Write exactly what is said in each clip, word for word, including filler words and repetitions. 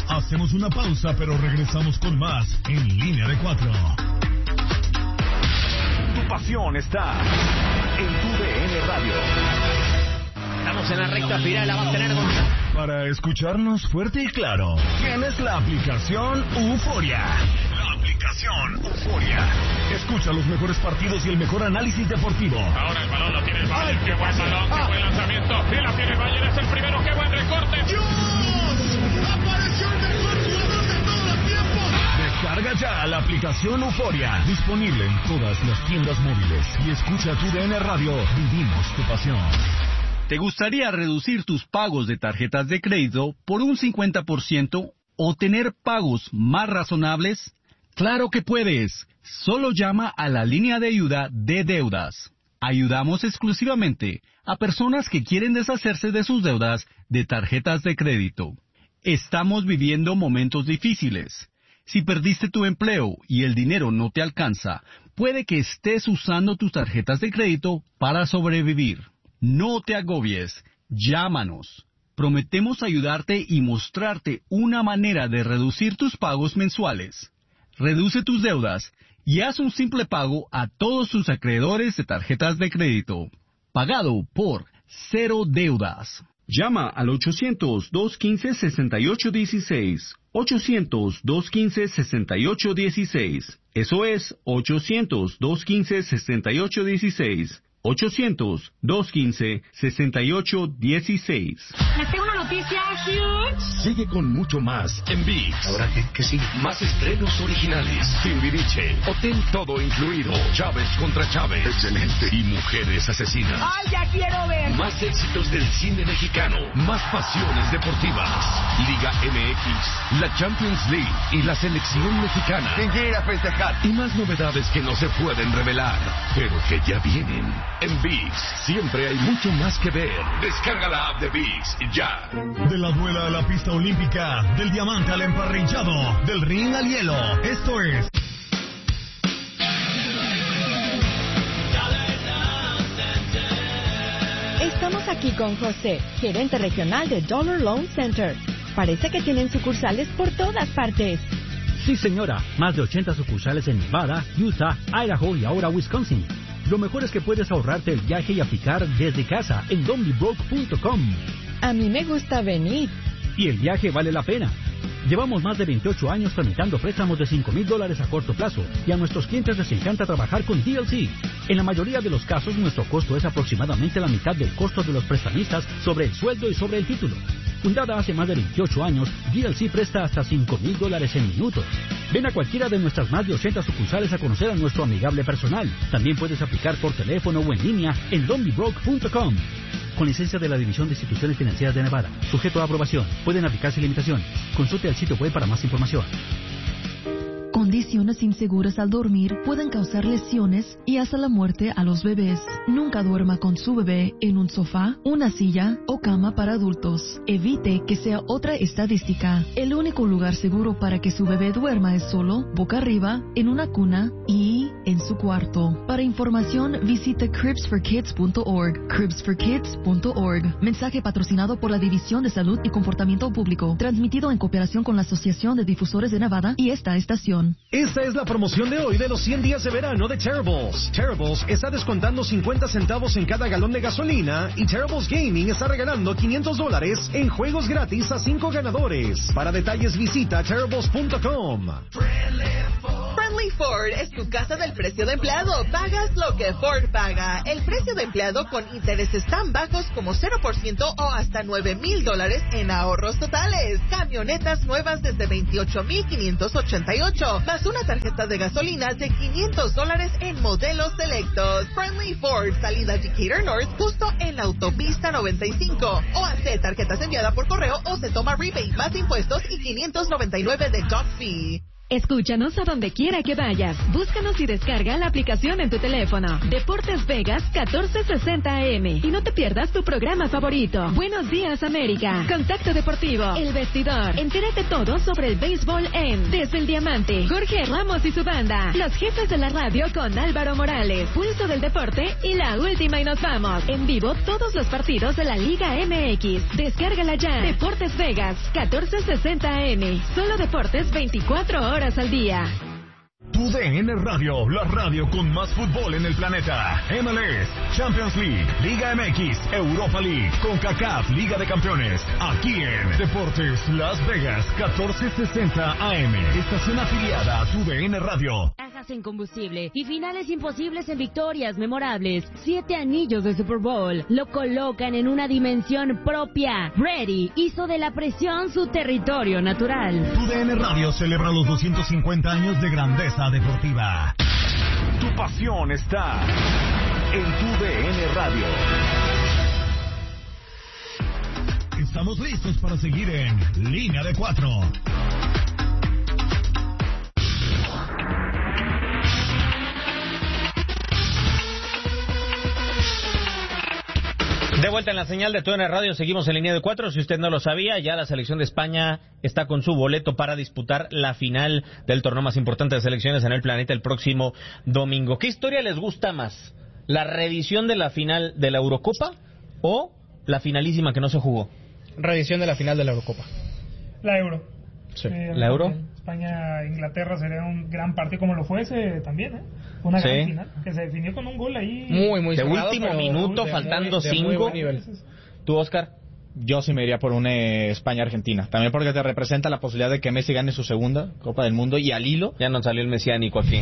Hacemos una pausa, pero regresamos con más en Línea de Cuatro. Tu pasión está en tu D N Radio. Estamos en la recta final, la va a tener con... Para escucharnos fuerte y claro, tienes la aplicación Euforia. La aplicación Euforia. Escucha los mejores partidos y el mejor análisis deportivo. Ahora el balón lo tiene el Bayern. Qué buen balón, qué buen lanzamiento. Y la tiene el Bayern, es el primero. Qué buen recorte. ¡Dios! ¡Apareció el mejor jugador de todos los tiempos! Descarga ya la aplicación Euforia. Disponible en todas las tiendas móviles. Y escucha tu D N Radio. Vivimos tu pasión. ¿Te gustaría reducir tus pagos de tarjetas de crédito por un cincuenta por ciento o tener pagos más razonables? ¡Claro que puedes! Solo llama a la línea de ayuda de deudas. Ayudamos exclusivamente a personas que quieren deshacerse de sus deudas de tarjetas de crédito. Estamos viviendo momentos difíciles. Si perdiste tu empleo y el dinero no te alcanza, puede que estés usando tus tarjetas de crédito para sobrevivir. No te agobies, llámanos. Prometemos ayudarte y mostrarte una manera de reducir tus pagos mensuales. Reduce tus deudas y haz un simple pago a todos tus acreedores de tarjetas de crédito. Pagado por Cero Deudas. Llama al ochocientos, dos quince, sesenta y ocho dieciséis. ochocientos, dos quince, sesenta y ocho dieciséis. Eso es ochocientos, dos quince, sesenta y ocho dieciséis. ochocientos, dos quince, sesenta y ocho dieciséis. Les tengo una noticia huge. Sigue con mucho más en ViX. ¿Ahora qué? ¿Qué sigue? Más estrenos originales. Timbiriche, Hotel Todo Incluido, Chávez contra Chávez. Excelente. Y Mujeres Asesinas. ¡Ay, ya quiero ver! Más éxitos del cine mexicano. Más pasiones deportivas. Liga M X, la Champions League y la selección mexicana. ¿Quién quiere ir a festejar? Y más novedades que no se pueden revelar, pero que ya vienen. En ViX siempre hay mucho más que ver. Descarga la app de ViX ya. De la duela a la pista olímpica, del diamante al emparrillado, del ring al hielo. Esto es... Estamos aquí con José, gerente regional de Dollar Loan Center. Parece que tienen sucursales por todas partes. Sí, señora. Más de ochenta sucursales en Nevada, Utah, Idaho y ahora Wisconsin. Lo mejor es que puedes ahorrarte el viaje y aplicar desde casa en donbybroke punto com. A mí me gusta venir. Y el viaje vale la pena. Llevamos más de veintiocho años tramitando préstamos de cinco mil dólares a corto plazo y a nuestros clientes les encanta trabajar con D L C. En la mayoría de los casos, nuestro costo es aproximadamente la mitad del costo de los prestamistas sobre el sueldo y sobre el título. Fundada hace más de veintiocho años, D L C presta hasta cinco mil dólares en minutos. Ven a cualquiera de nuestras más de ochenta sucursales a conocer a nuestro amigable personal. También puedes aplicar por teléfono o en línea en donbybroke punto com. Con licencia de la División de Instituciones Financieras de Nevada. Sujeto a aprobación. Pueden aplicarse limitaciones. Consulte el sitio web para más información. Condiciones inseguras al dormir pueden causar lesiones y hasta la muerte a los bebés. Nunca duerma con su bebé en un sofá, una silla o cama para adultos. Evite que sea otra estadística. El único lugar seguro para que su bebé duerma es solo, boca arriba, en una cuna y en su cuarto. Para información, visite cribs for kids punto org. cribs for kids punto org. Mensaje patrocinado por la División de Salud y Comportamiento Público. Transmitido en cooperación con la Asociación de Difusores de Nevada y esta estación. Esta es la promoción de hoy de los cien días de verano de Terribles. Terribles está descontando cincuenta centavos en cada galón de gasolina y Terribles Gaming está regalando quinientos dólares en juegos gratis a cinco ganadores. Para detalles visita terribles punto com. Friendly Ford es tu casa del precio de empleado. Pagas lo que Ford paga. El precio de empleado con intereses tan bajos como cero por ciento o hasta nueve mil dólares en ahorros totales. Camionetas nuevas desde veintiocho mil quinientos ochenta y ocho, más una tarjeta de gasolina de quinientos dólares en modelos selectos. Friendly Ford, salida Decatur North, justo en la autopista noventa y cinco. O hace tarjetas enviadas por correo o se toma rebate más impuestos y quinientos noventa y nueve de dock fee. Escúchanos a donde quiera que vayas. Búscanos y descarga la aplicación en tu teléfono. Deportes Vegas catorce sesenta A M. Y no te pierdas tu programa favorito. Buenos días, América. Contacto Deportivo. El Vestidor. Entérate todo sobre el béisbol en Desde el Diamante. Jorge Ramos y su banda. Los jefes de la radio con Álvaro Morales. Pulso del Deporte y la última y nos vamos. En vivo todos los partidos de la Liga M X. Descárgala ya. Deportes Vegas catorce sesenta A M. Solo deportes veinticuatro horas al día. Tu D N Radio, la radio con más fútbol en el planeta. M L S, Champions League, Liga M X, Europa League, CONCACAF, Liga de Campeones. Aquí en Deportes Las Vegas, catorce sesenta A M. Estación afiliada a Tu D N Radio. Bajas en combustible y finales imposibles en victorias memorables. Siete anillos de Super Bowl lo colocan en una dimensión propia. Brady hizo de la presión su territorio natural. Tu D N Radio celebra los doscientos cincuenta años de grandeza deportiva. Tu pasión está en Tu D N Radio. Estamos listos para seguir en Línea de Cuatro. De vuelta en la señal de T U D N Radio, seguimos en Línea de Cuatro. Si usted no lo sabía, ya la selección de España está con su boleto para disputar la final del torneo más importante de selecciones en el planeta el próximo domingo. ¿Qué historia les gusta más? ¿La reedición de la final de la Eurocopa o la finalísima que no se jugó? Reedición de la final de la Eurocopa. La Euro. Sí. Eh, ¿La Euro? España-Inglaterra sería un gran partido, como lo fue ese también, ¿eh? Una sí. gran final, que se definió con un gol ahí. Muy, muy de cerrado, último minuto, de faltando muy, de cinco. Muy ¿Tú, Oscar? Yo sí me iría por una eh, España-Argentina. También porque te representa la posibilidad de que Messi gane su segunda Copa del Mundo y al hilo... Ya no salió el mesiánico aquí.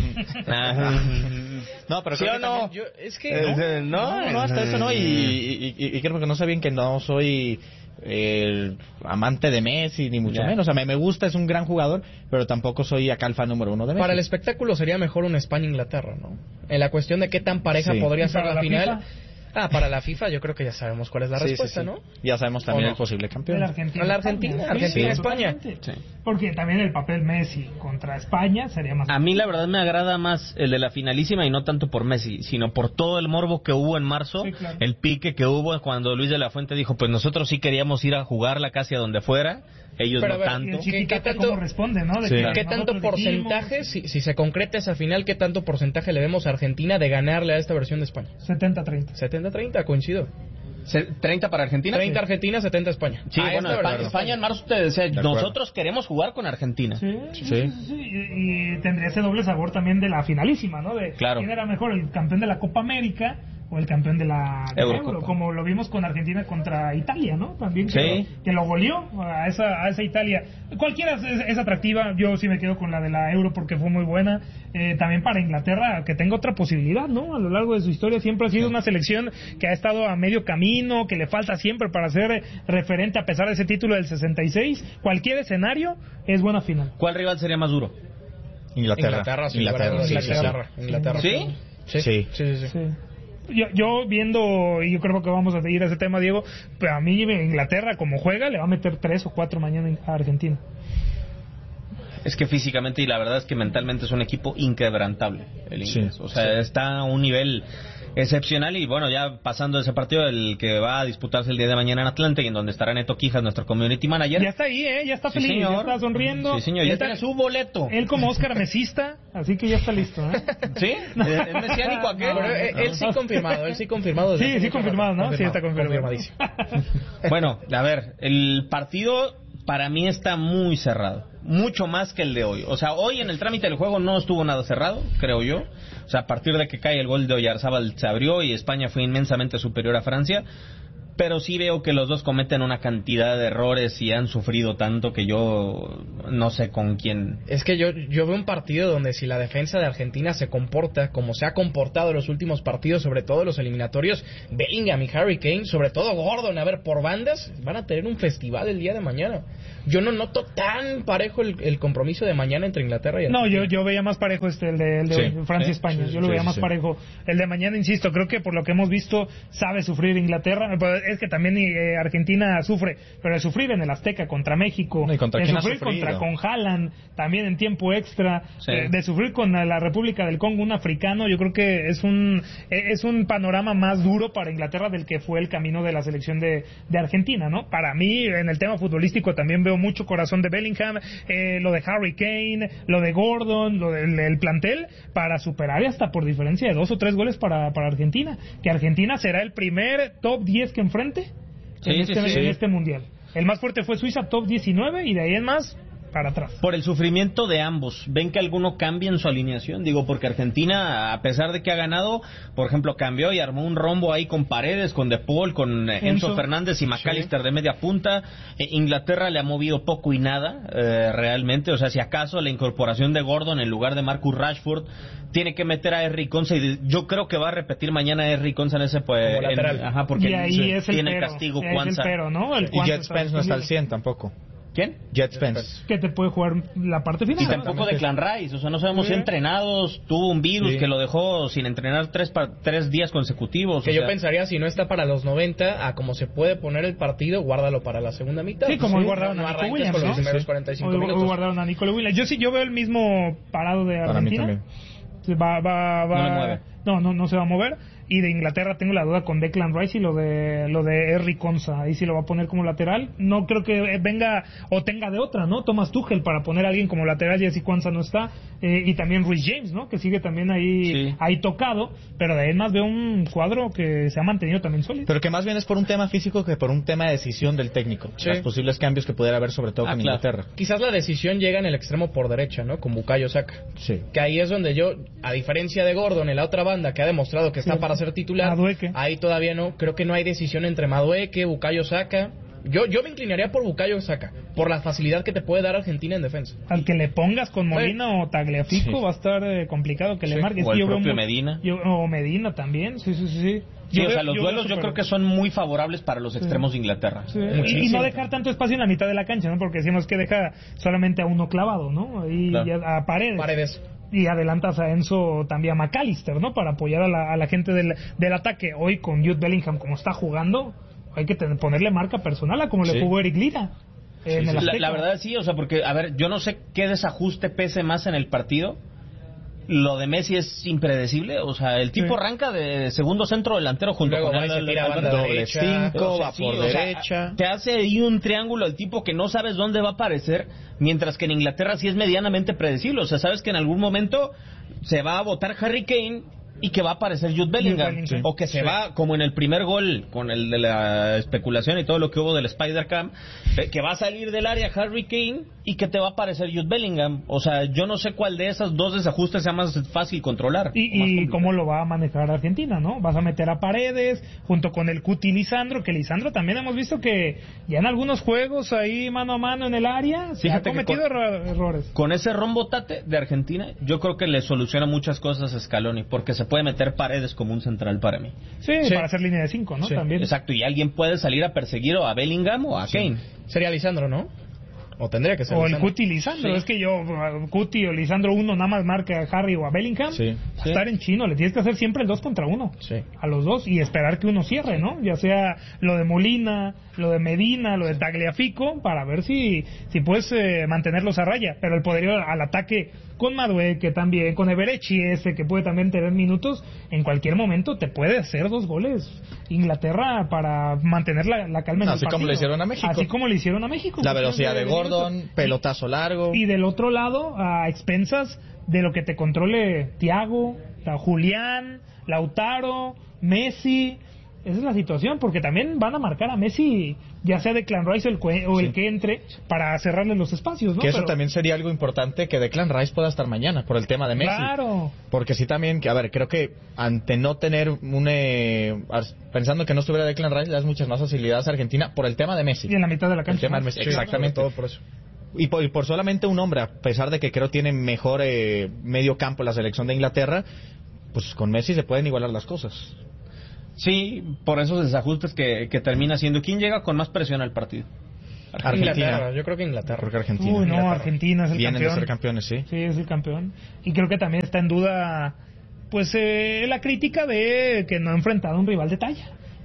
No, pero ¿sí creo o que no? también, yo, es que... Eh, no, no, no, hasta eso no. Y, y, y, y creo que no sabían que no soy... el amante de Messi, ni mucho yeah. menos. O sea, me, me gusta, es un gran jugador, pero tampoco soy acá el fan número uno de Messi. Para el espectáculo sería mejor una España-Inglaterra, ¿no? En la cuestión de qué tan pareja sí. podría ser la, la final. FIFA? Ah, para la FIFA yo creo que ya sabemos cuál es la sí, respuesta, sí, sí. ¿no? Ya sabemos también no? el posible campeón. La Argentina. La Argentina, España, Argentina, sí, España. Sí. Porque también el papel Messi contra España sería más... A mí la verdad me agrada más el de la finalísima y no tanto por Messi, sino por todo el morbo que hubo en marzo, sí, claro. El pique que hubo cuando Luis de la Fuente dijo, pues nosotros sí queríamos ir a jugarla casi a donde fuera, ellos pero no ver, tanto. ¿Qué, ¿Qué tanto cómo responde, no? De sí. que ¿Qué tanto porcentaje, si, si se concreta esa final, qué tanto porcentaje le vemos a Argentina de ganarle a esta versión de España? setenta treinta. setenta treinta, coincido. ¿treinta para Argentina? treinta Argentina, setenta España. Sí, ah, bueno, España, España en marzo te decía, nosotros queremos jugar con Argentina. Sí, sí. sí, sí, sí. Y, y tendría ese doble sabor también de la finalísima, ¿no? De claro. quién era mejor, el campeón de la Copa América o el campeón de la de Euro, como lo vimos con Argentina contra Italia, ¿no? También que, sí. lo, que lo goleó a esa, a esa Italia. Cualquiera es, es atractiva, yo sí me quedo con la de la Euro porque fue muy buena. Eh, también para Inglaterra, que tenga otra posibilidad, ¿no? A lo largo de su historia siempre ha sido una selección que ha estado a medio camino, que le falta siempre para ser referente a pesar de ese título del sesenta y seis. Cualquier escenario es buena final. ¿Cuál rival sería más duro? Inglaterra. Inglaterra, sí, Inglaterra, sí, Inglaterra, sí, Inglaterra. ¿Sí? Sí, sí, sí. sí. sí. Yo, yo viendo, y yo creo que vamos a seguir ese tema, Diego, pero a mí Inglaterra como juega le va a meter tres o cuatro mañana a Argentina. Es que físicamente y la verdad es que mentalmente es un equipo inquebrantable el inglés. Sí, o sea, sí. está a un nivel excepcional y bueno, ya pasando ese partido, el que va a disputarse el día de mañana en Atlanta y en donde estará Neto Quijas, nuestro community manager. Ya está ahí, ¿eh? Ya está sí, feliz, señor. ya está sonriendo. Sí, señor, ya está, tiene su boleto. Él como Oscar mesista, así que ya está listo, ¿eh? ¿Sí? ¿Es mesiánico aquel? No, él, él sí confirmado, él sí confirmado. Sí, sí confirmado, ¿no? Sí, está confirmado. Bueno, a ver, el partido para mí está muy cerrado, mucho más que el de hoy. O sea, hoy en el trámite del juego no estuvo nada cerrado, creo yo. O sea, a partir de que cae el gol de Oyarzábal se abrió y España fue inmensamente superior a Francia. Pero sí veo que los dos cometen una cantidad de errores y han sufrido tanto que yo no sé con quién. Es que yo, yo veo un partido donde si la defensa de Argentina se comporta como se ha comportado en los últimos partidos, sobre todo los eliminatorios, Bellingham y Harry Kane, sobre todo Gordon, a ver, por bandas, van a tener un festival el día de mañana. Yo no noto tan parejo el, el compromiso de mañana entre Inglaterra y Argentina. No, yo, yo veía más parejo este el de, el de sí, Francia-España. Sí, yo lo sí, veía sí, más sí. parejo. El de mañana, insisto, creo que por lo que hemos visto sabe sufrir Inglaterra. es que también eh, Argentina sufre, pero de sufrir en el Azteca contra México, ¿Y contra de quién ha sufrir sufrido? contra con Haaland, también en tiempo extra, Sí. de, de sufrir con la República del Congo, un africano, yo creo que es un es un panorama más duro para Inglaterra del que fue el camino de la selección de, de Argentina, ¿no? Para mí, en el tema futbolístico también veo mucho corazón de Bellingham, eh, lo de Harry Kane, lo de Gordon, lo del el plantel, para superar hasta por diferencia de dos o tres goles para, para Argentina, que Argentina será el primer top diez que enfrente Sí, en, sí, este, sí. en este mundial. El más fuerte fue Suiza, top diecinueve, y de ahí en más, para atrás. Por el sufrimiento de ambos, ¿ven que alguno cambia en su alineación? Digo, porque Argentina, a pesar de que ha ganado, por ejemplo, cambió y armó un rombo ahí con Paredes, con De Paul, con eh, Enzo, Enzo. Fernández y McAllister Sí. de media punta. Eh, Inglaterra le ha movido poco y nada, eh, realmente. O sea, si acaso la incorporación de Gordon en lugar de Marcus Rashford, tiene que meter a Henry Konsa, y yo creo que va a repetir mañana Henry Konsa en ese, pues, Como lateral. en- ajá, porque Y ahí sí, es el tiene pero, el castigo es Kwanza. el pero, ¿no? El Y Kwanza Jet está Spence no está al disponible. cien tampoco. ¿Quién? Jet Spence. Que te puede jugar la parte final. Y tampoco de Clan Rice, o sea, no sabemos si Sí. entrenados, tuvo un virus Sí. que lo dejó sin entrenar tres, pa- tres días consecutivos. Que o yo sea, pensaría, si no está para los noventa, a como se puede poner el partido, guárdalo para la segunda mitad. Sí, como Sí, hoy guardaron no a Nico arranques Williams, con los ¿no? primeros Sí. cuarenta y cinco Hoy- hoy minutos. guardaron a Nico Williams. Yo sí, yo veo el mismo parado de Para mí Argentina. también. Sí, Va, va, va, No le mueve. No, no, no se va a mover. Y de Inglaterra tengo la duda con Declan Rice y lo de lo de Henry Konsa. Ahí sí lo va a poner como lateral. No creo que venga o tenga de otra, ¿no? Thomas Tuchel para poner a alguien como lateral, y si Konsa no está. Eh, y también Reece James, ¿no? Que sigue también ahí, Sí. ahí tocado. Pero de ahí en más veo un cuadro que se ha mantenido también sólido. Pero que más bien es por un tema físico que por un tema de decisión del técnico. Sí. Los posibles cambios que pudiera haber, sobre todo Ah, con claro. Inglaterra. Quizás la decisión llega en el extremo por derecha, ¿no? Con Bukayo Saka. Sí. Que ahí es donde yo, a diferencia de Gordon en la otra banda, que ha demostrado que está Sí. para ser titular, Madueke. ahí todavía no. Creo que no hay decisión entre Madueke, Bukayo Saka. Yo, yo me inclinaría por Bukayo Saka, por la facilidad que te puede dar Argentina en defensa. Al que le pongas con Molina o Tagliafico Sí. va a estar eh, complicado que le Sí. marques. O el Yo veo propio muy- Medina. yo- o Medina también, sí, sí, sí. sí. Sí, Yo o veo- sea, los yo duelos veo yo súper- creo que son muy favorables para los extremos de Inglaterra. Sí. Y, y Muchísimo. no dejar tanto espacio en la mitad de la cancha, ¿no? Porque decimos que deja solamente a uno clavado, ¿no? Y Claro. ya a Paredes. Paredes. Y adelantas a Enzo, también a McAllister, ¿no? Para apoyar a la, a la gente del, del ataque. Hoy con Jude Bellingham, como está jugando, hay que tener- ponerle marca personal a como Sí. le jugó Eric Lira. En el La, Azteca. la verdad sí, o sea, porque, a ver, yo no sé qué desajuste pese más en el partido. Lo de Messi es impredecible, o sea, el tipo Sí. arranca de segundo centro delantero junto Luego con va y el, se tira el- banda el- Doble derecha. cinco, O sea, va sí, por o sea, derecha. te hace ahí un triángulo el tipo que no sabes dónde va a aparecer, mientras que en Inglaterra sí es medianamente predecible, o sea, sabes que en algún momento se va a botar Harry Kane y que va a aparecer Jude Bellingham, Bellingham, sí. o que se Sí. va, como en el primer gol, con el de la especulación y todo lo que hubo del Spider-Cam, eh, que va a salir del área Harry Kane y que te va a aparecer Jude Bellingham. O sea, yo no sé cuál de esos dos desajustes sea más fácil controlar. Y, o más y complicado. cómo lo va a manejar Argentina, ¿no? Vas a meter a Paredes junto con el Cuti Lisandro, que Lisandro también hemos visto que ya en algunos juegos ahí mano a mano en el área se Fíjate ha que cometido con- erro- errores. Con ese rombo tate de Argentina, yo creo que le soluciona muchas cosas a Scaloni, porque se puede meter Paredes como un central para mí. Sí, Sí. para hacer línea de cinco, ¿no? Sí. También. Exacto, y alguien puede salir a perseguir o a Bellingham o a Kane. Sería Lisandro, ¿no? O tendría que ser O el Lisandro. Cuti Lisandro, Sí. es que yo, uh, Cuti o Lisandro uno nada más marca a Harry o a Bellingham, Sí. va a estar en chino, le tienes que hacer siempre el dos contra uno, Sí. a los dos, y esperar que uno cierre, ¿no? Ya sea lo de Molina, lo de Medina, lo de Tagliafico, para ver si, si puedes eh, mantenerlos a raya, pero el poderío al ataque con Madueke también, con Everechi ese que puede también tener minutos, en cualquier momento te puede hacer dos goles Inglaterra para mantener la, la calma en el Así como partido. le hicieron a México. Así como le hicieron a México. La Cuestión velocidad de minutos. Gordon, pelotazo largo. Y del otro lado, a expensas de lo que te controle Thiago, la Julián, Lautaro, Messi. Esa es la situación, porque también van a marcar a Messi, ya sea Declan Rice o el, cue- o el Sí. que entre, para cerrarle los espacios, ¿no? Que eso Pero- también sería algo importante que Declan Rice pueda estar mañana por el tema de Messi. Claro. Porque sí también, que a ver, creo que ante no tener un... eh, as- pensando que no estuviera Declan Rice, le das muchas más facilidades a Argentina por el tema de Messi. Y en la mitad de la El cancha. tema de ¿no? Messi, Sí, exactamente. Todo por eso. Y por, y por solamente un hombre, a pesar de que creo tiene mejor eh, medio campo la selección de Inglaterra, pues con Messi se pueden igualar las cosas. Sí, por esos desajustes que, que termina siendo. ¿Quién llega con más presión al partido? Argentina. Inglaterra, yo creo que Inglaterra. Porque Argentina. Uy, no, Inglaterra. Argentina es el Vienen campeón. de ser campeones, sí. Sí, es el campeón. Y creo que también está en duda, pues, eh, la crítica de que no ha enfrentado a un rival de talla.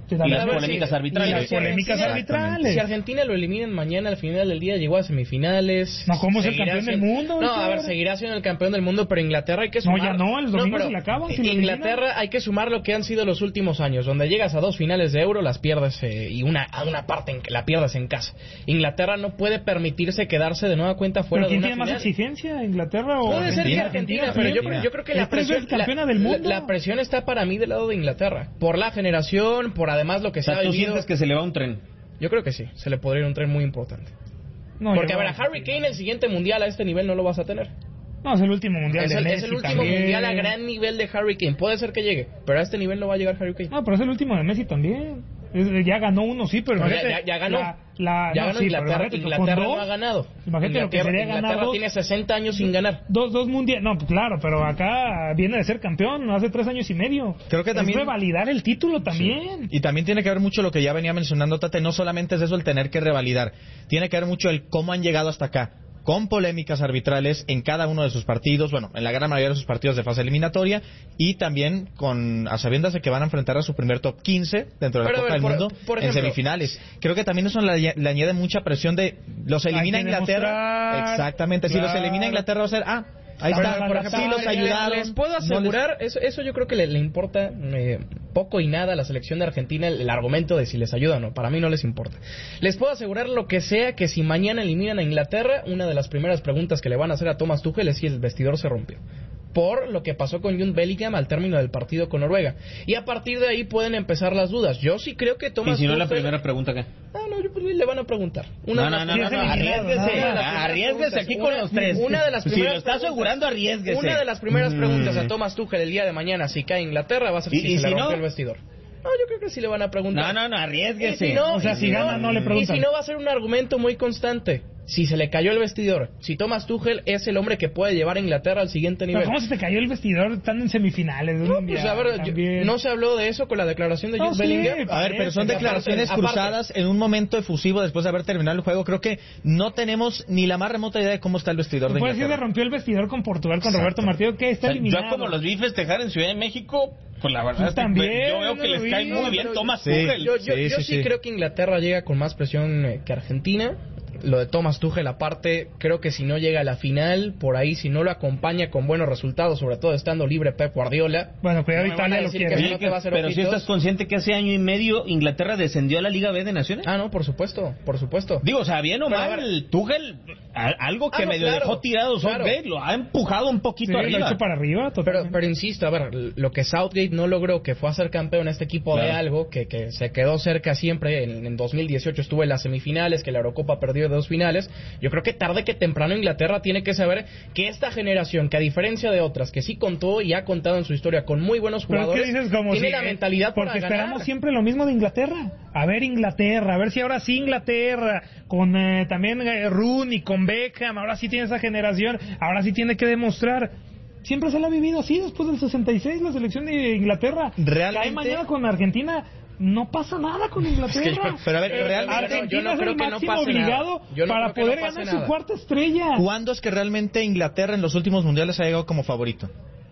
y las polémicas arbitrales. Y las polémicas arbitrales. Si Argentina lo eliminan mañana al final del día, llegó a semifinales. No, ¿cómo es el campeón siendo, del mundo? No, a ver, seguirá siendo el campeón del mundo, pero Inglaterra hay que sumar. No, ya no, el domingo no, se le acaban. Si Inglaterra hay que sumar lo que han sido los últimos años, donde llegas a dos finales de Euro, las pierdes eh, y una a una parte en, la pierdes en casa. Inglaterra no puede permitirse quedarse de nueva cuenta fuera ¿Pero quién de una tiene final? más exigencia, Inglaterra o Puede ser que Argentina, Argentina, pero yo, yo creo que la presión, es campeona del la, mundo. la presión está para mí del lado de Inglaterra, por la generación, por además lo que o sea, se ha ¿tú vivido. sientes que se le va un tren? Yo creo que sí, se le podría ir un tren muy importante. No, Porque, a no. ver, a Harry Kane el siguiente mundial a este nivel no lo vas a tener. No, es el último mundial es de el, Messi Es el último también. mundial a gran nivel de Harry Kane. Puede ser que llegue, pero a este nivel no va a llegar Harry Kane. No, pero es el último de Messi también. Es- Ya ganó uno, sí, pero No, ya, imagínate, ya, ya ganó. La, la, ya no, ganó sí, Inglaterra. pero Inglaterra con no dos, ha ganado. Imagínate lo que Inglaterra, sería ganar Inglaterra dos, tiene sesenta años sin ganar. Dos, dos mundiales. No, pues claro, pero acá viene de ser campeón hace tres años y medio. Creo que también- Es revalidar el título también. Y también tiene que ver mucho lo que ya venía mencionando Tate, no solamente es eso el tener que revalidar, tiene que ver mucho el cómo han llegado hasta acá, con polémicas arbitrales en cada uno de sus partidos, bueno, en la gran mayoría de sus partidos de fase eliminatoria, y también con a sabiendas de que van a enfrentar a su primer top quince dentro de la Pero, Copa a ver, del por- Mundo por en ejemplo, semifinales. Creo que también eso le, le añade mucha presión de los elimina Hay que Inglaterra. demostrar. Exactamente, si los Claro. elimina Inglaterra va a ser, ah, ahí Pero, está, por ejemplo, sí los les- ayudaron. Les puedo no les- asegurar, eso, eso yo creo que le, le importa eh, poco y nada a la selección de Argentina el, el argumento de si les ayuda o no. Para mí no les importa. Les puedo asegurar lo que sea que si mañana eliminan a Inglaterra, una de las primeras preguntas que le van a hacer a Thomas Tuchel es si el vestidor se rompió. Por lo que pasó con Jude Bellingham al término del partido con Noruega. Y a partir de ahí pueden empezar las dudas. Yo sí creo que Thomas Y si no, la Tuchel- primera pregunta, ¿qué? Ah, no, yo- pues, le van a preguntar. No, de no, las no, no, primeras- no, arriesguese, Una de las primeras arriesguese aquí preguntas. con los tres. Una de las Si primeras lo está preguntas- asegurando, arriésguese. Una de las primeras Mm. preguntas a Thomas Tuchel el día de mañana, si cae Inglaterra, va a ser ¿Y- si y se si le no? rompió el vestidor. No, yo creo que sí le van a preguntar. No, no, no, arriésguese. Y si no, O sea, y si gana, no le preguntan. Y si no, va a ser un argumento muy constante. Si se le cayó el vestidor, si Thomas Tuchel es el hombre que puede llevar a Inglaterra al siguiente Pero nivel. ¿cómo se te cayó el vestidor? Están en semifinales. de un No, pues mundial a ver, yo- también. no se habló de eso con la declaración de No, Jude sí, Bellingham. A ver, pero son Aparte- declaraciones aparte- cruzadas en un momento efusivo después de haber terminado el juego. Creo que no tenemos ni la más remota idea de cómo está el vestidor de Puedes decir, se Inglaterra. rompió el vestidor con Portugal, con Exacto. Roberto Martínez, que O está sea, eliminado. yo como los vi festejar en Ciudad de México, pues la verdad Pues es que también, yo veo no que lo les vi, cae muy no, bien pero- Thomas Sí. Tuchel. Yo, yo, Sí, yo sí, sí, sí. creo que Inglaterra llega con más presión eh, que Argentina. Lo de Thomas Tuchel aparte, creo que si no llega a la final, por ahí si no lo acompaña con buenos resultados, sobre todo estando libre Pep Guardiola. Bueno, cuidado, no me van a Italia lo decir quiere. que Oye, no te va a hacer pero si ojitos. estás consciente que hace año y medio Inglaterra descendió a la Liga B de Naciones. Ah, no, por supuesto, por supuesto. Digo, o sea, bien o Pero, a mal, ver. Tuchel, a- algo que Ah, no, medio claro, dejó tirado claro. Southgate, lo ha empujado un poquito Sí, lo arriba. ha hecho para arriba, Pero, totalmente. pero insisto, a ver, lo que Southgate no logró, que fue hacer campeón este equipo de Claro. algo, que, que se quedó cerca siempre, en, en dos mil dieciocho estuvo en las semifinales, que la Eurocopa perdió de dos finales, yo creo que tarde que temprano Inglaterra tiene que saber que esta generación, que a diferencia de otras, que sí contó y ha contado en su historia con muy buenos Pero es jugadores, que dices como tiene si- la mentalidad porque para esperamos ganar. siempre lo mismo de Inglaterra. A ver Inglaterra, a ver si ahora sí Inglaterra, con eh, también eh, Rooney, con Beckham, ahora sí tiene esa generación, ahora sí tiene que demostrar. Siempre se la ha vivido así después del sesenta y seis la selección de Inglaterra. Realmente- Cae mañana con Argentina. No pasa nada con Inglaterra. Es que yo- pero a ver, realmente- Argentina yo no es creo el que no máximo pase nada. obligado Yo no para creo que no poder pase ganar nada. su cuarta estrella. ¿Cuándo es que realmente Inglaterra en los últimos mundiales ha llegado como favorito?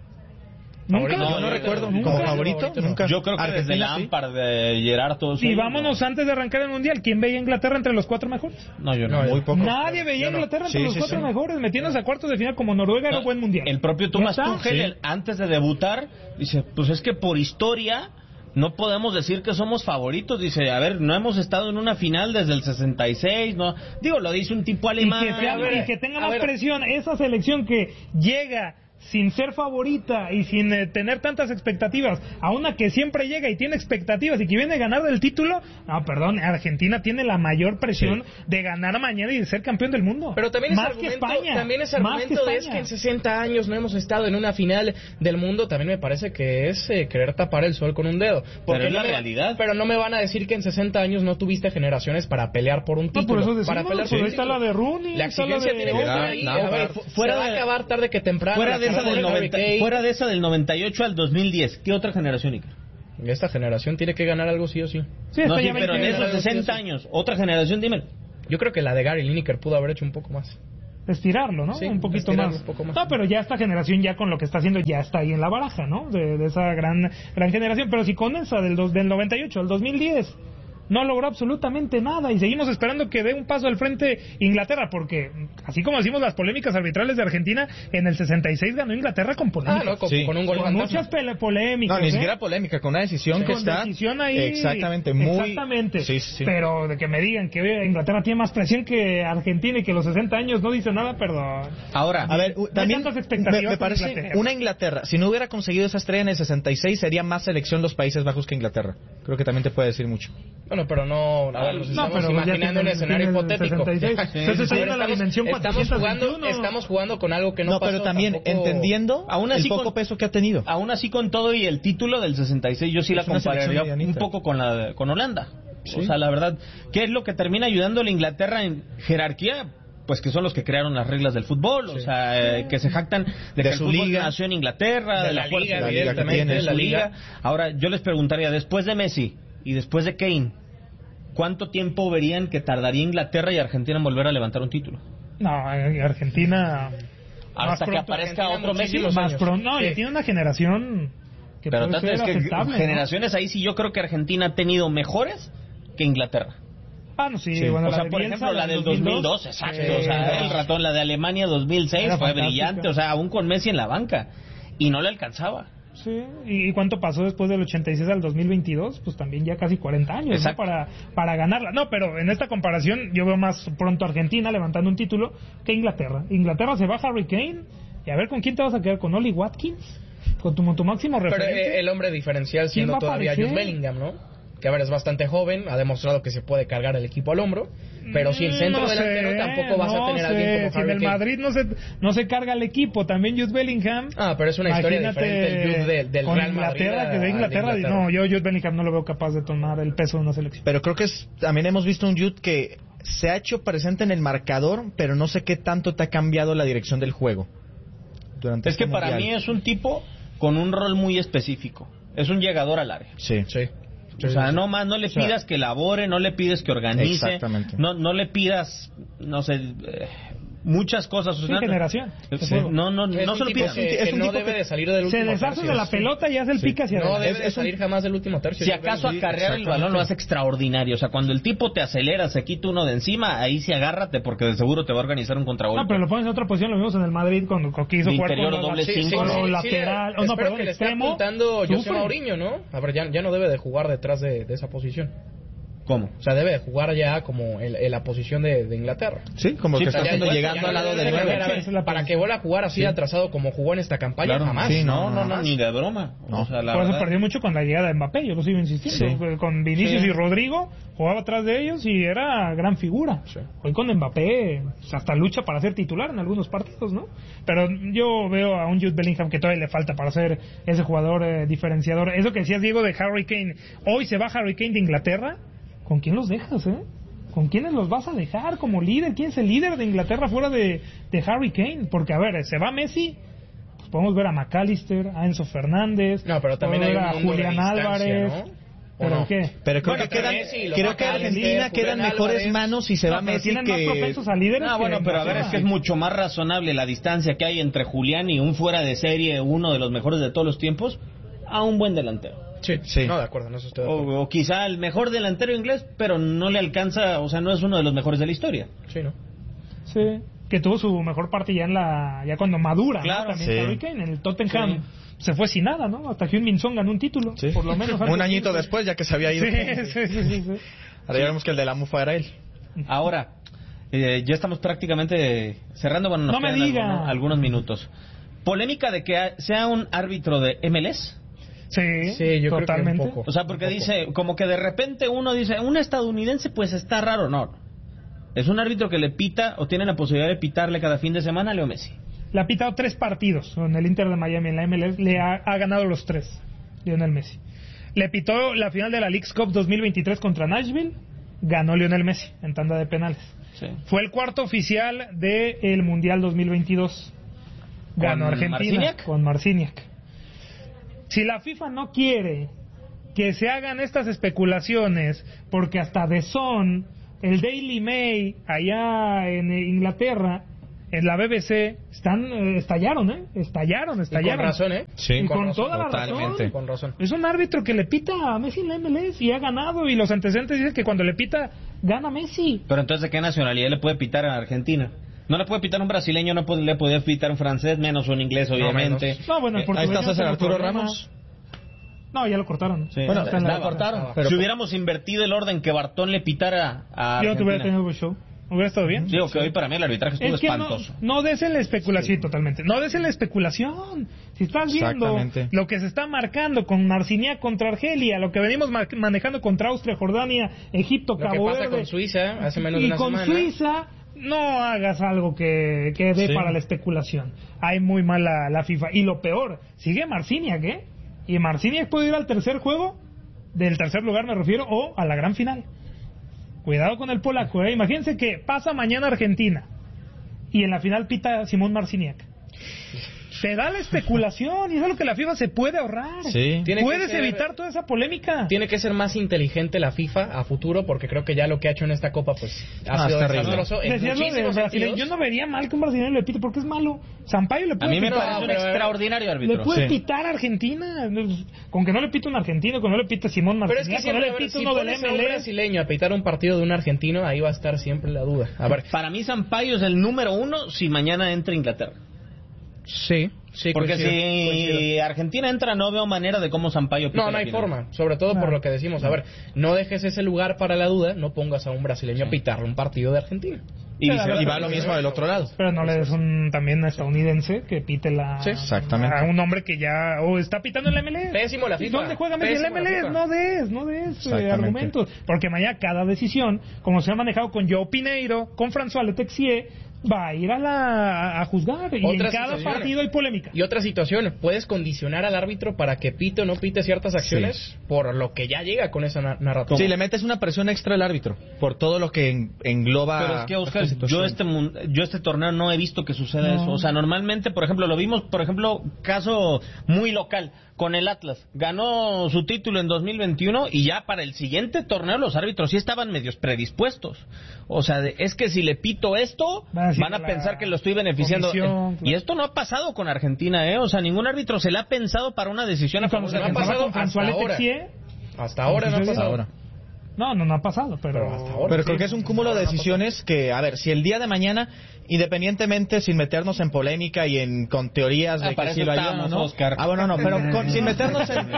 Nunca. Yo no, yo- recuerdo. nunca. ¿Como favorito? Nunca. Yo creo que desde Argentina, la sí. Lampard de Gerard todos Y ellos, vámonos antes de arrancar el mundial. ¿Quién veía a Inglaterra entre los cuatro mejores? No, yo no. No, muy poco. Nadie veía a Inglaterra entre Sí, los sí, cuatro sí. mejores, metiéndose a cuartos de final como Noruega era No, buen mundial. El propio Ya Thomas está. Tuchel, Sí. el- antes de debutar, dice, pues es que por historia no podemos decir que somos favoritos. Dice, a ver, no hemos estado en una final desde el sesenta y seis, no. Digo, lo dice un tipo Y alemán. que, sea- a ver, y que tenga a más ver. presión esa selección que llega sin ser favorita y sin eh, tener tantas expectativas, a una que siempre llega y tiene expectativas y que viene a ganar del título. No, perdón, Argentina tiene la mayor presión de ganar mañana y de ser campeón del mundo. Pero también más ese que argumento, España, también ese más argumento que de es que España. en sesenta años no hemos estado en una final del mundo, también me parece que es eh, querer tapar el sol con un dedo. Pero es la no me- realidad. Pero no me van a decir que en sesenta años no tuviste generaciones para pelear por un No, por título. eso decimos, para pelear pues por un ahí está título. la de Rooney, La está la exigencia de tiene que estar Gerard, ahí. no, A ver, Gerard. fu- Fuera se va a de- acabar tarde que temprano. Fuera la de, esa carrera del de Harry noventa, Kane. fuera de esa del noventa y ocho al dos mil diez, ¿qué otra generación, Iker? Esta generación tiene que ganar algo sí o sí. Sí, No, está sí, ya pero en veinte esos años. sesenta años, otra generación, dime. Yo creo que la de Gary Lineker pudo haber hecho un poco más. estirarlo, ¿no? Sí, un poquito estirar más. un poco más. No, pero ya esta generación ya con lo que está haciendo ya está ahí en la baraja, ¿no? De, de esa gran gran generación, pero si con esa del dos, del noventa y ocho al dos mil diez no logró absolutamente nada y seguimos esperando que dé un paso al frente Inglaterra, porque así como decimos las polémicas arbitrales de Argentina, en el sesenta y seis ganó Inglaterra con polémicas. Ah, no, con, sí. con un gol con fantasma. muchas pele- polémicas. No, ni ¿eh? siquiera polémica, con una decisión Sí, que con está... decisión ahí, exactamente, muy... Exactamente, sí, sí. pero de que me digan que Inglaterra tiene más presión que Argentina y que los sesenta años no dice nada, perdón. Ahora, a ver, u- también tantas expectativas me, me con parece Inglaterra. una Inglaterra, si no hubiera conseguido esa estrella en el sesenta y seis, sería más selección los Países Bajos que Inglaterra. Creo que también te puede decir mucho. Bueno, pero no, a ver, nos No, estamos pero ya imaginando un tiene- escenario tiene hipotético. sesenta y seis. Sí, Entonces, sí, ahí sí. era la dimensión estamos cuatrocientos jugando, veintiuno. estamos jugando con algo que no, No, pasó, pero también tampoco... entendiendo Aún el así poco con- peso que ha tenido. aún así con todo y el título del sesenta y seis, yo sí Es la una selección compararía un medianita. poco con la con Holanda. Sí. O sea, la verdad, ¿qué es lo que termina ayudando a la Inglaterra en jerarquía? Pues que son los que crearon las reglas del fútbol, Sí. o sea, eh, que se jactan de, De que el su fútbol liga. nació en Inglaterra, De de, la la, fuerza liga, de la evidentemente, liga, de la su liga. Ahora, yo les preguntaría, después de Messi y después de Kane, ¿cuánto tiempo verían que tardaría Inglaterra y Argentina en volver a levantar un título? No, en Argentina más Hasta que pronto, aparezca Argentina, otro Messi. muchísimos más años. pronto, no, Sí. ya tiene una generación que Pero puede tanto ser es que aceptable, ¿no? generaciones ahí sí yo creo que Argentina ha tenido mejores que Inglaterra. Ah, no, sí, Sí. bueno, O la sea, de por Bielsa, ejemplo, la del dos mil dos, exacto. sí, o sea, no. el ratón, la de Alemania dos mil seis Era fue fantástica. brillante, o sea, aún con Messi en la banca. Y no le alcanzaba. Sí, ¿y cuánto pasó después del ochenta y seis al dos mil veintidós? Pues también ya casi cuarenta años, ¿no? Exacto. para para ganarla. No, pero en esta comparación yo veo más pronto a Argentina levantando un título que Inglaterra. Inglaterra se va a Harry Kane y a ver con quién te vas a quedar, con Oli Watkins, con tu, tu máximo Pero referente. eh, el hombre diferencial siendo va a todavía aparecer? Jude Bellingham, ¿no? Que a ver, es bastante joven, ha demostrado que se puede cargar el equipo al hombro, pero si el centro No delantero sé, tampoco vas no a tener a sé, alguien como si en Harry el Kane. Madrid no se, no se carga el equipo, también Jude Bellingham. Ah, pero es una historia Imagínate, diferente el Jude del, del con Real Madrid Inglaterra, a- que de al Inglaterra, Inglaterra. no, yo Jude Bellingham no lo veo capaz de tomar el peso de una selección. Pero creo que es, también hemos visto un Jude que se ha hecho presente en el marcador, pero no sé qué tanto te ha cambiado la dirección del juego. Durante Es este que para mundial. mí es un tipo con un rol muy específico. Es un llegador al área. Sí. Sí. O sea, no más, no le O sea, pidas que elabore, no le pides que organice, Exactamente. no no le pidas, no sé, eh, muchas cosas. O Sí, sea, generación. Sí, no, no, Es no un se lo tipo pidas. que, Es que un no tipo debe que de salir del Se último deshace tercio. de la pelota y hace el pique hacia No adelante. debe de salir jamás del último tercio. Si Jude acaso Bellingham. acarrear el balón lo hace extraordinario. O sea, cuando el tipo te acelera, se quita uno de encima, ahí sí agárrate porque de seguro te va a organizar un contragolpe. No, pero lo pones en otra posición, lo vimos en el Madrid cuando quiso De jugar interior con o doble la- cinco, con sí, lo sí, lateral, sí, o no, espero perdón, que le esté extremo. apuntando José sufre. Mourinho, ¿no? A ver, ya, ya no debe de jugar detrás de, de esa posición. ¿Cómo? O sea, debe de jugar ya como en, en la posición de, de Inglaterra. Sí, como Sí, que o sea, está ya- haciendo ya- llegando Ya al no lado debe del de nueve. cambiar, a ver, Esa es la para posición. que vuelva a jugar así Sí. atrasado como jugó en esta campaña, Claro, jamás. sí, No, no, no, jamás. ni de broma. No. O sea, la Por eso verdad- perdió mucho con la llegada de Mbappé, yo lo sigo insistiendo. Sí. Con Vinicius Sí. y Rodrigo jugaba atrás de ellos y era gran figura. Hoy con Mbappé pues, hasta lucha para ser titular en algunos partidos, ¿no? Pero yo veo a un Jude Bellingham que todavía le falta para ser ese jugador eh, diferenciador. Eso que decías, Diego, de Harry Kane. Hoy se va Harry Kane de Inglaterra. ¿Con quién los dejas, eh? ¿Con quiénes los vas a dejar como líder? ¿Quién es el líder de Inglaterra fuera de, de Harry Kane? Porque, a ver, se va Messi, pues podemos ver a McAllister, a Enzo Fernández, No, pero también hay podemos ver un a mundo de Julián distancia, Álvarez. ¿no? ¿O ¿Pero no? qué? Pero creo Bueno, que pero quedan, Messi, los creo que McAllister, Argentina quedan Julián mejores Álvarez. manos si se No, va pero Messi tienen más que... propensos a líderes. Ah, bueno, que pero a ver, es que es Inglaterra. mucho más razonable la distancia que hay entre Julián y un fuera de serie, uno de los mejores de todos los tiempos, a un buen delantero. Sí, Sí. No, de acuerdo, no estoy de acuerdo. O, o quizá el mejor delantero inglés, pero no le alcanza, o sea, no es uno de los mejores de la historia. Sí, ¿no? Sí, que tuvo su mejor parte ya en la ya cuando madura, ¿no? Claro, También sí. Harry Kane en el Tottenham se fue sin nada, ¿no? Hasta que un Min Son ganó un título, Sí. por lo menos. Un añito después, ya que se había ido. Sí, sí, sí, sí, sí. Ahora ya vemos que el de la Mufa era él. Ahora, eh, ya estamos prácticamente cerrando, bueno, nos No me quedan diga. algunos, algunos minutos. ¿Polémica de que ha- sea un árbitro de M L S? Sí, Sí, yo creo que totalmente. un poco. O sea, porque Un poco. dice, como que de repente uno dice, un estadounidense pues está raro, no. Es un árbitro que le pita o tiene la posibilidad de pitarle cada fin de semana a Leo Messi. Le ha pitado tres partidos en el Inter de Miami, en la M L S, le ha, ha ganado los tres, Lionel Messi. Le pitó la final de la Leagues Cup dos mil veintitrés contra Nashville, ganó Lionel Messi en tanda de penales. Sí. Fue el cuarto oficial del Mundial dos mil veintidós. Ganó ¿Con Argentina Marciniak? con Marciniak. Si la FIFA no quiere que se hagan estas especulaciones, porque hasta The Sun, el Daily Mail allá en Inglaterra en la B B C, están eh, estallaron, ¿eh? Estallaron, estallaron. Y con razón, ¿eh? Sí, y con, con razón, toda la totalmente. razón. Con razón. Es un árbitro que le pita a Messi en la M L S y ha ganado, y los antecedentes dicen que cuando le pita, gana Messi. Pero entonces, ¿de qué nacionalidad le puede pitar a Argentina? No le puede pitar un brasileño, no puede, le puede pitar un francés, menos un inglés, obviamente. No, no bueno, el eh, ahí está César Arturo problema. Ramos. No, ya lo cortaron. Sí. Bueno, Está en la la cortaron. Pero Pero si hubiéramos invertido el orden que Bartón le pitara a Yo no te hubiera Argentina. tenido buen show. ¿Hubiera estado bien? Digo que hoy para mí el arbitraje estuvo Es que espantoso. no, no des en la especulación, sí, totalmente. No des en la especulación. Si estás viendo lo que se está marcando con Marciniak contra Argelia, lo que venimos ma- manejando contra Austria, Jordania, Egipto, Lo Cabo que pasa Verde, con Suiza hace menos y de una con semana. Suiza, no hagas algo que, que dé Sí. para la especulación. Hay muy mala la FIFA. Y lo peor, sigue Marciniak, ¿eh? Y Marciniak puede ir al tercer juego, del tercer lugar me refiero, o a la gran final. Cuidado con el polaco, ¿eh? Imagínense que pasa mañana Argentina y en la final pita Simón Marciniak. Te da la especulación y eso es lo que la FIFA se puede ahorrar. Sí. Tiene Puedes que ser- evitar toda esa polémica. Tiene que ser más inteligente la FIFA a futuro, porque creo que ya lo que ha hecho en esta Copa pues ha Ah, sido es terrible. desastroso en Decías lo de muchísimos brasileño. sentidos. Yo no vería mal que un brasileño le pite porque es malo. Sampaio le A puede mí me pitar. parece un pero- extraordinario Le árbitro. puede Sí. pitar a Argentina. Con que no le pite un argentino, con que no le pite Simón Pero es Martiniak, que con que no siempre, le a ver, pite si uno del pones a un M L S. brasileño a pitar un partido de un argentino, ahí va a estar siempre la duda. A ver, Para mí Sampaio es el número uno si mañana entra Inglaterra. sí, sí, Porque coincido, si coincido. Argentina entra, no veo manera de cómo Sampaio pita No, no la hay final. forma, sobre todo por No. lo que decimos. A ver, no dejes ese lugar para la duda, no pongas a un brasileño a pitarle un partido de Argentina. Y, Pero, viceversa. Y va lo mismo del otro lado. Pero no le des un también a estadounidense que pite la Sí, exactamente. a un hombre que ya o está pitando en la M L S. Pésimo la FIFA. ¿Dónde juega Messi en la Pésimo M L S? la FIFA. No des, no des eh, Exactamente. argumentos, porque mañana cada decisión, como se ha manejado con Joe Pineiro, con François Letexier, va a ir a la a juzgar y Otra en cada situación. partido hay polémica. Y otra situación, puedes condicionar al árbitro para que pite o no pite ciertas acciones por lo que ya llega con esa na- narrativa. Sí, le metes una presión extra al árbitro por todo lo que en- engloba. Pero es que, Oscar, esta situación. yo este mun- yo este torneo no he visto que suceda No. eso. O sea, normalmente, por ejemplo, lo vimos, por ejemplo, caso muy local, con el Atlas. Ganó su título en dos mil veintiuno y ya para el siguiente torneo los árbitros sí estaban medios predispuestos. O sea, de- es que si le pito esto, Van a decir van a la pensar que lo estoy beneficiando. comisión, Eh, claro. Y esto no ha pasado con Argentina, ¿eh? O sea, ningún árbitro se le ha pensado para una decisión a Y cuando favor se de no ha Argentina. pensaba pasado con François hasta ahora. Letexier, Hasta ahora no ha Hasta pasado. ahora. no, no, no ha pasado, pero, Pero hasta ahora. Pero Sí. creo que es un cúmulo de decisiones que, a ver, si el día de mañana, independientemente, sin meternos en polémica y en con teorías de Ah, que para si eso lo ayudan o estamos, no. Oscar. Ah, bueno, no, pero con- sin meternos en,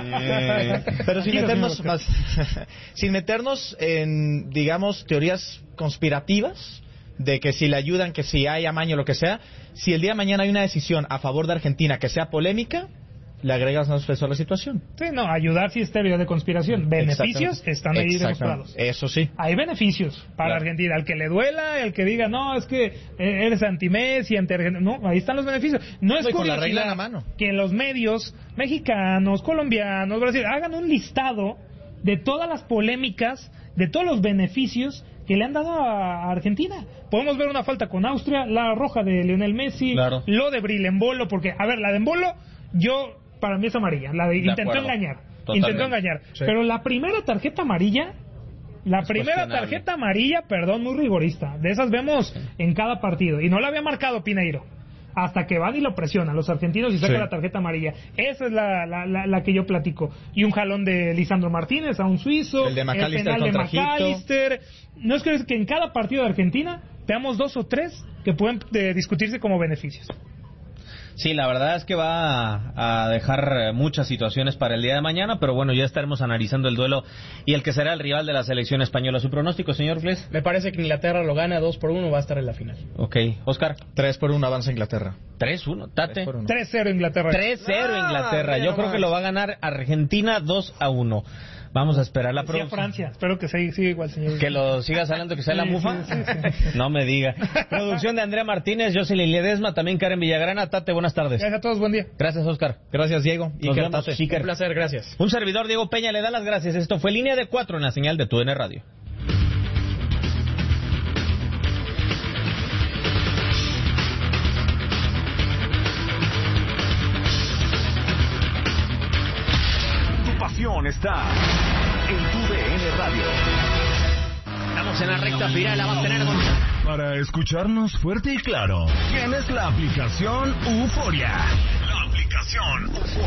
pero sin Tranquilo, meternos señor más, sin meternos en, digamos, teorías conspirativas de que si le ayudan, que si hay amaño, lo que sea. Si el día de mañana hay una decisión a favor de Argentina que sea polémica, le agregas más peso a la situación. sí, no, ayudar sí es teoría de conspiración. Beneficios Exactamente. están ahí Exactamente. demostrados. Eso sí. Hay beneficios para Claro. Argentina. El que le duela, el que diga, no, es que eh, eres anti-Messi, anti-Argentina. No, ahí están los beneficios. No es No, y con la regla curiosidad en la mano. que los medios mexicanos, colombianos, Brasil, hagan un listado de todas las polémicas, de todos los beneficios que le han dado a Argentina. Podemos ver una falta con Austria, la roja de Lionel Messi, Claro. lo de Bril-Embolo, porque, a ver, la de Embolo, yo, para mí es amarilla. La de, De intentó acuerdo. engañar. Totalmente. Intentó engañar. Sí. Pero la primera tarjeta amarilla, la Es primera cuestionable. tarjeta amarilla, perdón, muy rigorista. De esas vemos en cada partido. Y no la había marcado Pineiro. Hasta que van y lo presionan los argentinos y sacan Sí. la tarjeta amarilla. Esa es la, la, la, la que yo platico. Y un jalón de Lisandro Martínez a un suizo. El de McAllister penal de contra Egipto. McAllister. ¿No es que, que en cada partido de Argentina veamos dos o tres que pueden eh, discutirse como beneficios? Sí, la verdad es que va a, a dejar eh, muchas situaciones para el día de mañana, pero bueno, ya estaremos analizando el duelo y el que será el rival de la selección española. ¿Su pronóstico, señor Fles? Me parece que Inglaterra lo gana dos por uno, va a estar en la final. Ok. Oscar. tres por uno avanza Inglaterra. tres uno. Tate. tres por uno. tres cero Inglaterra. tres cero Inglaterra. mira Yo creo nomás. que lo va a ganar Argentina dos a uno. Vamos a esperar la Decía producción. Francia. Espero que siga, siga igual, señor. Que lo sigas hablando, que sea la Sí, mufa. sí, sí, sí. No me diga. Producción de Andrea Martínez, Jocelyn Ledesma, también Karen Villagrana. Tate, buenas tardes. Gracias a todos, buen día. Gracias, Oscar. Gracias, Diego. Nos Iker, vemos, Tate. Iker. Un placer, gracias. Un servidor, Diego Peña, le da las gracias. Esto fue Línea de Cuatro en la señal de Tu D N Radio. Tu pasión está en Tu D N Radio. Estamos en la recta final, la va a tener con... Para escucharnos fuerte y claro, tienes la aplicación Euforia. La aplicación Euforia.